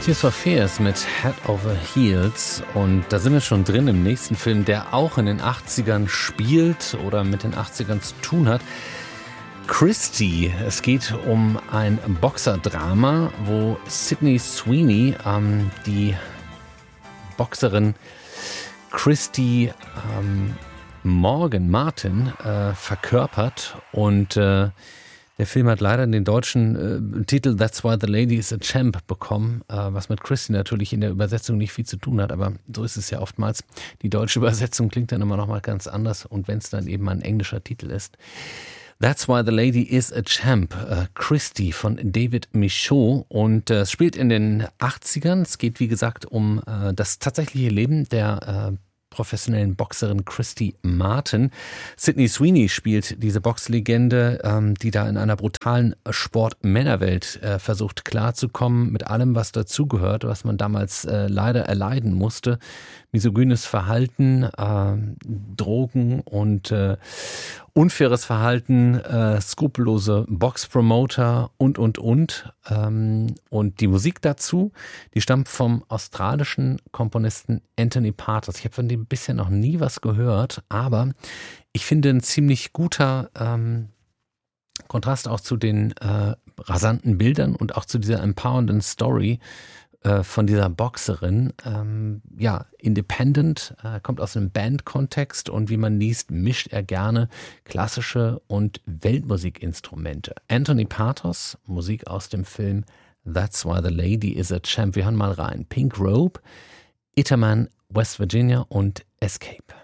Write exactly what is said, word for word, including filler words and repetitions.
Tears for Fears mit Head Over Heels, und da sind wir schon drin im nächsten Film, der auch in den achtzigern spielt oder mit den achtzigern zu tun hat. Christie. Es geht um ein Boxerdrama, wo Sydney Sweeney ähm, die Boxerin Christy ähm, Morgan Martin äh, verkörpert, und äh, der Film hat leider den deutschen äh, Titel That's Why the Lady is a Champ bekommen, äh, was mit Christy natürlich in der Übersetzung nicht viel zu tun hat, aber so ist es ja oftmals. Die deutsche Übersetzung klingt dann immer noch mal ganz anders, und wenn es dann eben ein englischer Titel ist. That's Why the Lady is a Champ, äh, Christy von David Michaud, und äh, es spielt in den achtzigern. Es geht wie gesagt um äh, das tatsächliche Leben der äh, professionellen Boxerin Christy Martin. Sydney Sweeney spielt diese Boxlegende, ähm, die da in einer brutalen Sport-Männerwelt äh, versucht klarzukommen mit allem, was dazugehört, was man damals äh, leider erleiden musste. Misogynes Verhalten, äh, Drogen und äh, unfaires Verhalten, äh, skrupellose Boxpromoter und, und, und. Ähm, und die Musik dazu, die stammt vom australischen Komponisten Anthony Parters. Ich habe von dem bisher noch nie was gehört, aber ich finde ein ziemlich guter ähm, Kontrast auch zu den äh, rasanten Bildern und auch zu dieser empowernden Story von dieser Boxerin. Ähm, ja, independent, äh, kommt aus einem Band-Kontext, und wie man liest, mischt er gerne klassische und Weltmusikinstrumente. Anthony Parters, Musik aus dem Film That's Why the Lady is a Champ. Wir hören mal rein. Pink Robe, Itaman, West Virginia und Escape.